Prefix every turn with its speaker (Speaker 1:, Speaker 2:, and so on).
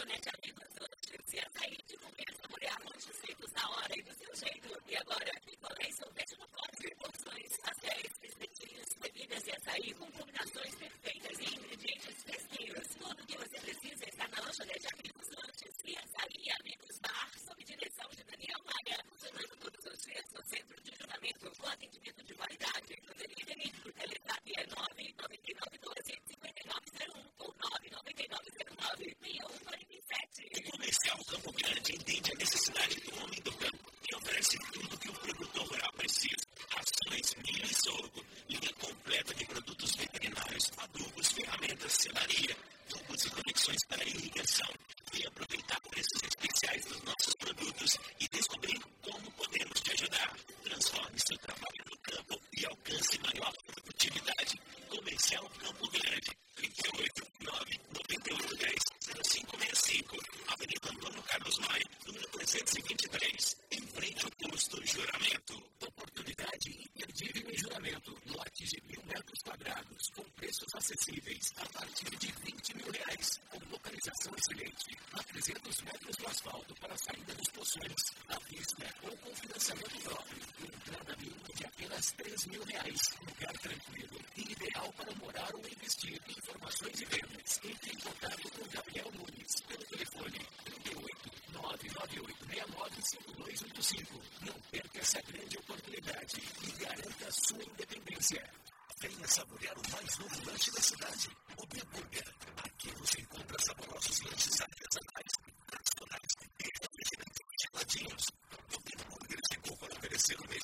Speaker 1: Lanchonete Amigos Lanches e açaí de comer, saborear lanches feitos na hora e do seu jeito. E agora, picolé e sorvete no pote, porções, pastéis, espetinhos, bebidas e açaí com combinações perfeitas e ingredientes fresquinhos. Tudo que você precisa está na Lanchonete Amigos Lanches e açaí Amigos Bar, sob direção de Daniel Maia, funcionando todos os dias no centro de juramento com atendimento de qualidade. No delivery, o Telezap é 99912-5901 ou 99909-6147.
Speaker 2: O Comercial Campo Grande entende a necessidade do homem do campo e oferece tudo que o produtor rural precisa. Ações, milho e sorgo, linha completa de produtos veterinários, adubos, ferramentas, selaria, tubos e conexões para irrigação. E aproveitar preços especiais dos nossos produtos e descobrir como podemos te ajudar. Transforme seu trabalho no campo e alcance maior produtividade. Comercial Campo Grande, 38-9-9810-0565, Avenida Antônio Carlos Maia, número 323, em frente ao posto Juramento. Oportunidade imperdível em Juramento, lote de 1.000 metros quadrados, com preços acessíveis a partir de R$20 mil, com localização excelente, a 300 metros do asfalto para a saída dos poções, à vista ou com financiamento próprio, e entrada mínima de apenas R$3 mil, lugar tranquilo e ideal para morar ou investir. Informações e vendas, entre em contato com Gabriel Nunes, pelo telefone 38-99869-5285. Não perca essa grande oportunidade e garanta a sua independência. Venha saborear o mais novo lanche da cidade, o Big Burger. Aqui você encontra saborosos lanches artesanais, nacionais e refrigerantes geladinhos. O Big Burger chegou para oferecer o melhor